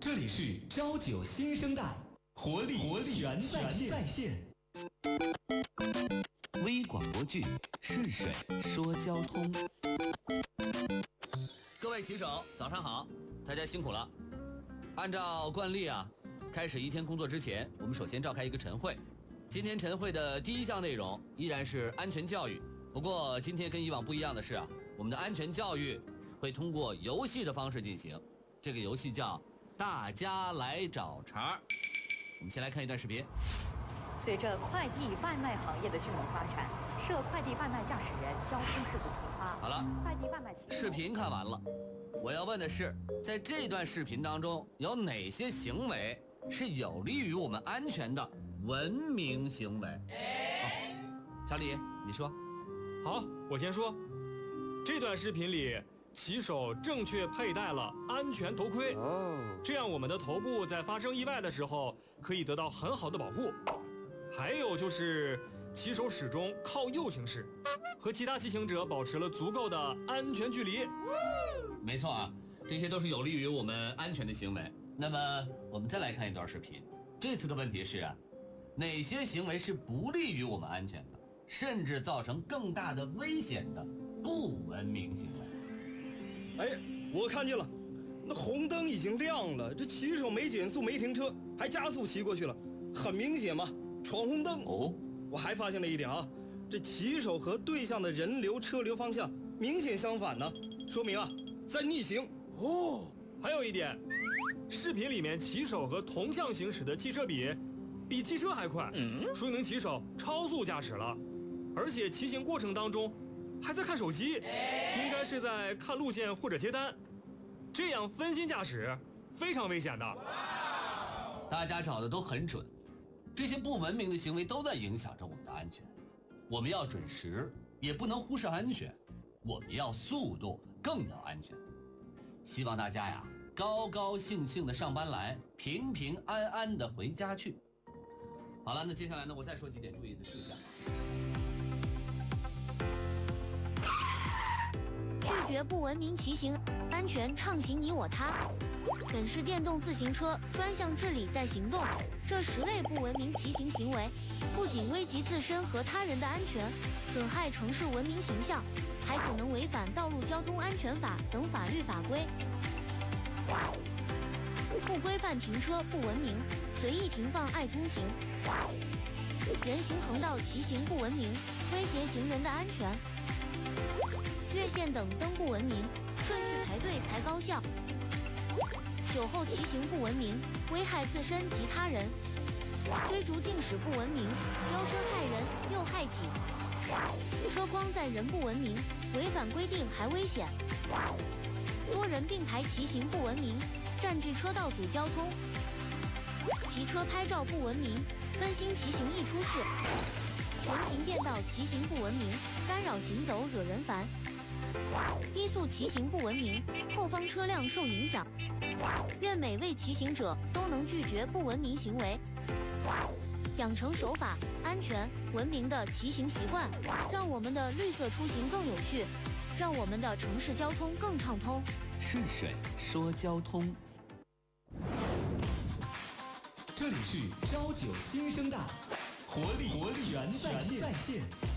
这里是朝九新生代，活力全在线。微广播剧《顺水说交通》。 各位骑手，早上好，大家辛苦了。按照惯例啊，开始一天工作之前，我们首先召开一个晨会。今天晨会的第一项内容依然是安全教育，不过今天跟以往不一样的是啊，我们的安全教育会通过游戏的方式进行。这个游戏叫大家来找茬。我们先来看一段视频。 随着快递外卖行业的迅猛发展，涉快递外卖驾驶人交通事故频发。 好了， 快递外卖视频看完了，我要问的是，在这段视频当中有哪些行为是有利于我们安全的文明行为？小李，你说。 好，我先说。这段视频里，骑手正确佩戴了安全头盔，这样我们的头部在发生意外的时候可以得到很好的保护。还有就是骑手始终靠右行驶，和其他骑行者保持了足够的安全距离。 没错啊，这些都是有利于我们安全的行为。那么我们再来看一段视频，这次的问题是啊，哪些行为是不利于我们安全的，甚至造成更大的危险的不文明行为？ 哎，我看见了，那红灯已经亮了，这骑手没减速没停车，还加速骑过去了，很明显嘛，闯红灯。我还发现了一点啊，这骑手和对向的人流车流方向明显相反呢，说明啊在逆行。 还有一点，视频里面骑手和同向行驶的汽车比汽车还快，说明骑手超速驾驶了，而且骑行过程当中还在看手机，应该是在看路线或者接单，这样分心驾驶非常危险的。 大家找的都很准，这些不文明的行为都在影响着我们的安全。我们要准时，也不能忽视安全，我们要速度，更要安全。希望大家呀，高高兴兴的上班来，平平安安的回家去。好了，那接下来呢，我再说几点注意的事项。 拒绝不文明骑行，安全畅行你我他。本市电动自行车专项治理在行动，这10类不文明骑行行为，不仅危及自身和他人的安全，损害城市文明形象，还可能违反《道路交通安全法》等法律法规。不规范停车不文明，随意停放爱通行。人行横道骑行不文明，威胁行人的安全。越线等灯不文明，顺序排队才高效。酒后骑行不文明，危害自身及他人。追逐竞驶不文明，飙车害人又害己。车筐载人不文明，违反规定还危险。多人并排骑行不文明，占据车道阻交通。骑车拍照不文明，分心骑行易出事。人行便道骑行不文明，干扰行走惹人烦。低速骑行不文明，后方车辆受影响。愿每位骑行者都能拒绝不文明行为，养成守法、安全、文明的骑行习惯，让我们的绿色出行更有序，让我们的城市交通更畅通。 顺水说交通。这里是朝九新生代，活力全在线。